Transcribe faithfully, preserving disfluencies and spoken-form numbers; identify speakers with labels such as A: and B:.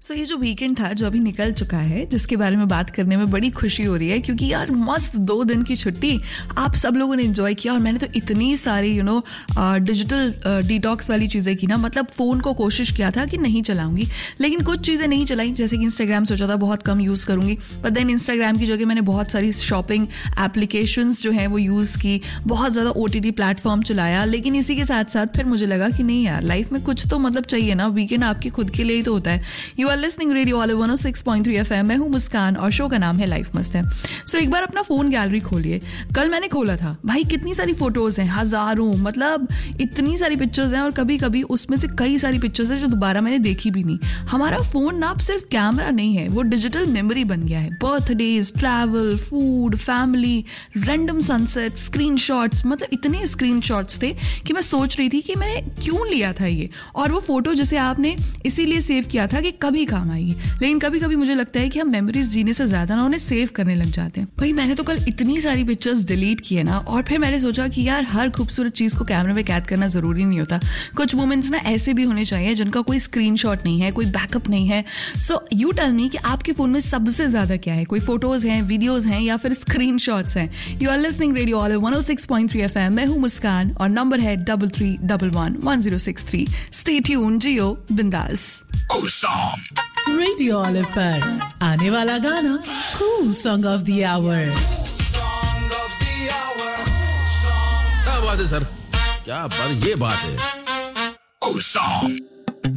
A: सो so, ये जो weekend था जो अभी निकल चुका है, जिसके बारे में बात करने में बड़ी खुशी हो रही है क्योंकि यार मस्त दो दिन की छुट्टी आप सब लोगों ने एंजॉय किया और मैंने तो इतनी सारी यू नो डिजिटल डिटॉक्स वाली चीज़ें की ना, मतलब फ़ोन को कोशिश किया था कि नहीं चलाऊंगी, लेकिन कुछ चीज़ें नहीं चलाई। जैसे कि इंस्टाग्राम सोचा था बहुत कम यूज़ करूंगी, बट देन इंस्टाग्राम की जगह मैंने बहुत सारी शॉपिंग एप्लीकेशंस जो हैं वो यूज़ की, बहुत ज़्यादा ओ टी टी प्लेटफॉर्म चलाया। लेकिन इसी के साथ साथ फिर मुझे लगा कि नहीं यार, लाइफ में कुछ तो मतलब चाहिए ना, वीकेंड आपके खुद के लिए ही तो होता है। You are listening radio all one O six point three F M. मैं हूँ मुस्कान और शो का नाम है लाइफ मस्त है। सो so, एक बार अपना फोन गैलरी खोलिए। कल मैंने खोला था, भाई कितनी सारी फोटोज हैं, हजारों, मतलब इतनी सारी पिक्चर्स हैं और कभी कभी उसमें से कई सारी पिक्चर्स हैं जो दोबारा मैंने देखी भी नहीं। हमारा फोन ना अब सिर्फ कैमरा नहीं है, वो डिजिटल मेमोरी बन गया है। Birthdays, travel, food, family, random sunset, screenshots, मतलब इतने स्क्रीनशॉट्स थे कि मैं सोच रही थी कि मैंने क्यों लिया था ये, और वो फोटो जिसे आपने इसीलिए सेव किया था कि कभी काम आएगी। लेकिन कभी कभी मुझे लगता है कि हम मेमोरीज जीने से ज्यादा ना उन्हें सेव करने लग जाते हैं। भाई मैंने तो कल इतनी सारी पिक्चर्स डिलीट किए ना, और फिर मैंने सोचा कि यार हर खूबसूरत चीज को कैमरे में कैद करना जरूरी नहीं होता। कुछ मोमेंट्स ना ऐसे भी होने चाहिए जिनका कोई स्क्रीनशॉट नहीं है, कोई बैकअप नहीं है। सो यू टेल मी कि आपके फोन में सबसे ज्यादा क्या है? कोई फोटोज हैं, वीडियोज हैं या फिर स्क्रीनशॉट्स हैं? You are listening radio all one O six point three F M. मैं हूँ मुस्कान और नंबर है double three double one one zero six three. Stay tune, जियो बिंदास।
B: रेडियो ऑलिव पर आने वाला गाना cool song of the our.
C: क्या बात है सर, क्या बात, ये बात है।